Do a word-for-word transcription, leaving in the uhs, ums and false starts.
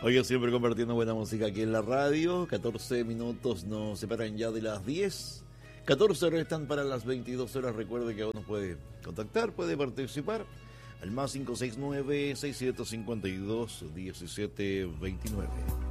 Oye, siempre compartiendo buena música aquí en la radio. catorce minutos nos separan ya de las diez. catorce restan para las veintidós horas. Recuerde que uno puede contactar, puede participar al más cinco seis nueve, seis siete cinco dos, uno siete dos nueve.